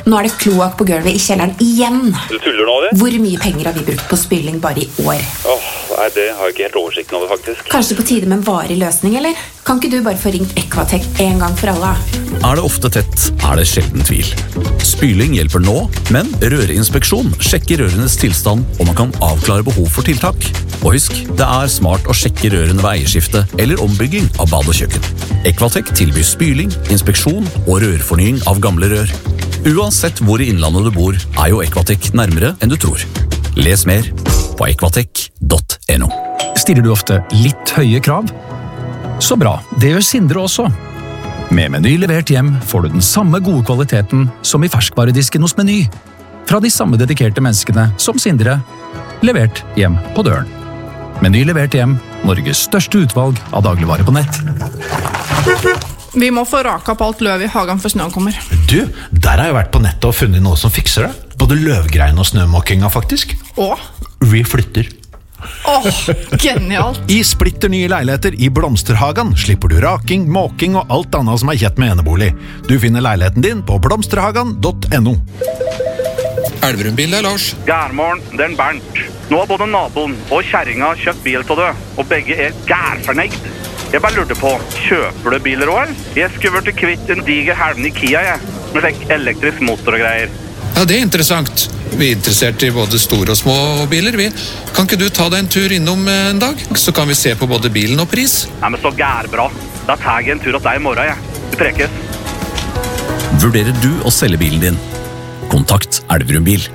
Nå det kloakk på gulvet I kjelleren igjen. Du tuller nå, det? Hvor mye penger har vi brukt på spyling bare I år? Nei, det har jeg ikke helt oversikten over, faktisk. Kanskje på tide med en varig løsning, eller? Kan ikke du bare få ringt Equatech en gang for alle? Det ofte tett, det sjelden tvil. Spyling hjelper nå, men rørinspeksjon sjekker rørenes tilstand, og man kan avklare behov for tiltak. Og husk, det smart å sjekke rørene ved eierskifte eller ombygging av bad og kjøkken. Equatech tilbyr spyling, inspeksjon og rørfornying av gamle rør. Uansett hvor I innlandet du bor, jo Equatech nærmere enn du tror. Les mer på equatech.no. Stiller du ofte litt høye krav? Så bra, det gjør Sindre også. Med Meny levert hjem får du den samme gode kvaliteten som I ferskvaredisken hos Meny. Fra de samme dedikerte menneskene som Sindre, levert hjem på døren. Meny levert hjem, Norges største utvalg av dagligvarer på nett. Vi må få raka på alt løv I hagen for snøen kommer. Du, der har jeg vært på nettet og funnet noe som fikser det. Både løvgreiene og snømåkinga, faktisk. Og? Vi flytter. Genialt. I splitter nye leiligheter I Blomsterhagen slipper du raking, måking og alt annet som kjett med enebolig. Du finner leiligheten din på blomsterhagen.no. Elverumbil, Lars. Gærmorgen, det Bernt. Nå har både naboen og kjerringa kjøpt bil til det, og begge gærfornøyd. Jeg bare lurte på, kjøper du biler også? Jeg skulle vært kvitt en diger helven I Kia, med elektrisk motor og greier. Ja, det interessant. Vi interessert I både store og små biler, vi. Kan ikke du ta deg en tur innom en dag? Så kan vi se på både bilen og pris. Nei, men så gærbra. Da tar jeg en tur til deg I morgen, Vi prekes. Vurderer du å selge bilen din? Kontakt Elverumbil.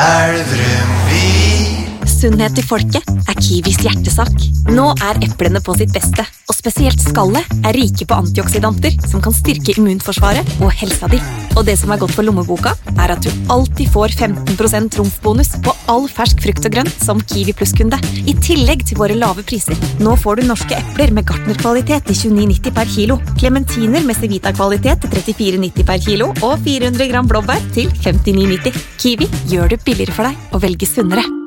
Elverumbil. Sunnhet til folket Kiwis hjertesak. Nå eplene på sitt beste, og spesielt skallet rike på antioksidanter som kan styrke immunforsvaret og helsa di. Og det som godt for lommeboka at du alltid får 15% trumfbonus på all fersk frukt og grønt som Kiwi Plus-kunde, I tillegg til våre lave priser. Nå får du norske epler med Gartner-kvalitet til 29,90 per kilo, klementiner med Civita-kvalitet til 34,90 per kilo, og 400 gram blåbær til 59,90. Kiwi gjør det billigere for deg å velge sunnere.